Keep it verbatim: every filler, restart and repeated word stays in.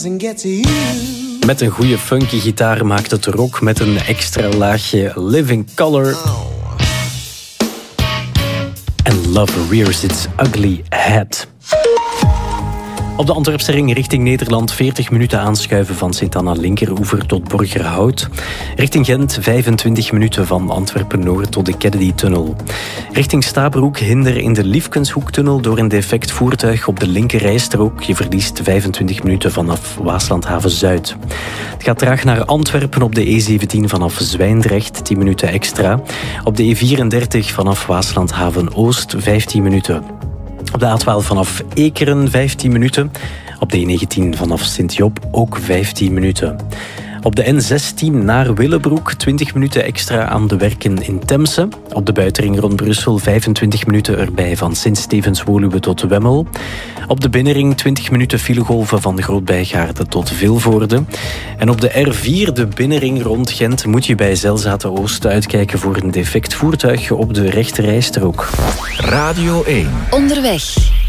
Met een goede funky gitaar maakt het rock met een extra laagje Living Colour. En Love Rears Its Ugly Head. Op de Antwerpse ring richting Nederland veertig minuten aanschuiven van Sint-Anna linkeroever tot Borgerhout. Richting Gent vijfentwintig minuten van Antwerpen-Noord tot de Kennedy-tunnel. Richting Stabroek hinder in de Liefkenshoektunnel door een defect voertuig op de linkerrijstrook. Je verliest vijfentwintig minuten vanaf Waaslandhaven-Zuid. Het gaat traag naar Antwerpen op de E zeventien vanaf Zwijndrecht, tien minuten extra. Op de E vierendertig vanaf Waaslandhaven-Oost, vijftien minuten. Op de A twaalf vanaf Ekeren vijftien minuten. Op de E negentien vanaf Sint-Job ook vijftien minuten. Op de N zestien naar Willebroek twintig minuten extra aan de werken in Temse. Op de buitenring rond Brussel vijfentwintig minuten erbij van Sint-Stevens-Woluwe tot Wemmel. Op de binnenring twintig minuten filegolven van Groot-Bijgaarde tot Vilvoorde. En op de R vier, de binnenring rond Gent, moet je bij Zelzaten-Oost uitkijken voor een defect voertuig op de rechterrijstrook. Radio één. Onderweg.